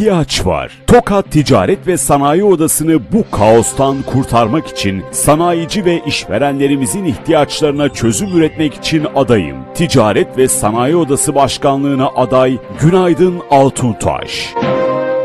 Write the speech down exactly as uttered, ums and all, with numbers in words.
ihtiyaç var. Tokat Ticaret ve Sanayi Odası'nı bu kaostan kurtarmak için sanayici ve işverenlerimizin ihtiyaçlarına çözüm üretmek için adayım. Ticaret ve Sanayi Odası Başkanlığı'na aday Günaydın Altuntaş.